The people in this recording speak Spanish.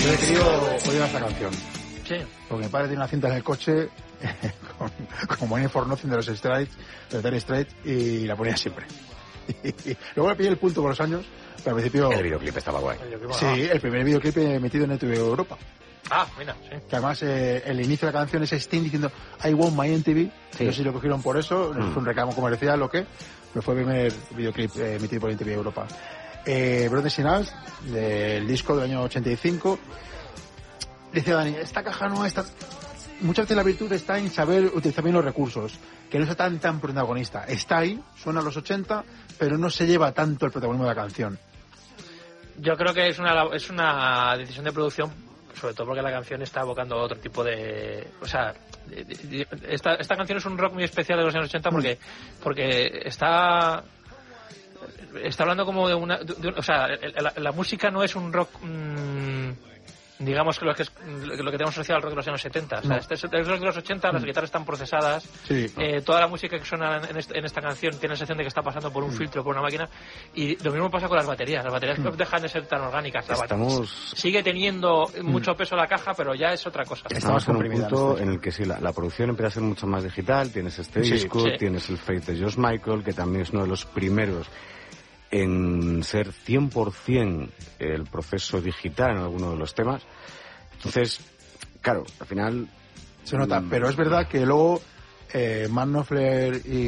Yo de crío oía esta canción. Sí. Porque mi padre tiene una cinta en el coche con Money for Nothing de los Straits, de Dire Straits, y la ponía siempre. Luego le pillé el punto con los años, pero al principio... El videoclip estaba guay. Sí, el primer videoclip emitido en NTV Europa. Ah, mira, sí. Que además el inicio de la canción es Sting diciendo I want my MTV. Sí. No sé si lo cogieron por eso, no fue un reclamo comercial o qué, pero fue el primer videoclip emitido por NTV Europa. Brothers in Arms, del disco del año 85. Dice Dani, esta caja no está... Muchas veces la virtud está en saber utilizar bien los recursos, que no sea tan protagonista. Está ahí, suena a los 80, pero no se lleva tanto el protagonismo de la canción. Yo creo que es una decisión de producción, sobre todo porque la canción está evocando otro tipo de... O sea, esta canción es un rock muy especial de los años 80 porque está hablando como de una... o sea, la música no es un rock... digamos que lo que tenemos asociado al rock de los años 70. O sea, este es el rock de los 80, las guitarras están procesadas, sí. Toda la música que suena en esta canción tiene la sensación de que está pasando por un filtro, por una máquina, y lo mismo pasa con las baterías. Las baterías no dejan de ser tan orgánicas. Sigue teniendo mucho peso la caja, pero ya es otra cosa. Estamos en un punto en el que sí, la producción empieza a ser mucho más digital. Tienes este disco, tienes el Fate de George Michael, que también es uno de los primeros en ser 100% el proceso digital en alguno de los temas. Entonces, claro, al final se nota, pero es verdad que luego Mark Knopfler y